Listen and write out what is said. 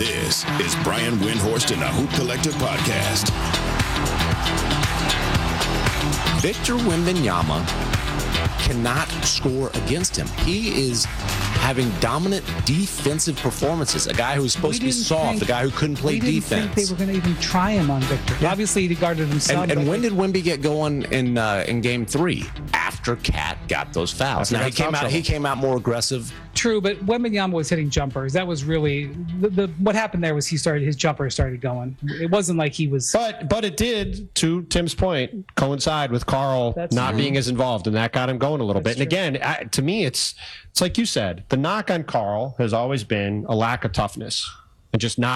This is Brian Windhorst and the Hoop Collective Podcast. Victor Wembanyama cannot score against him. He is having dominant defensive performances. A guy who's supposed to be soft, a guy who couldn't play defense. We didn't think they were going to even try him on Victor. Yeah. Obviously, he guarded himself. And when did Wemby get going in Game 3? After Cat got those fouls. Now he came out more aggressive. True, but Wembanyama was hitting jumpers. That was really what happened there was his jumper started going. It wasn't like he was. But it did, to Tim's point, coincide with Karl not being as involved, and that got him going a little bit. And again, to me, it's like you said, the knock on Karl has always been a lack of toughness and just not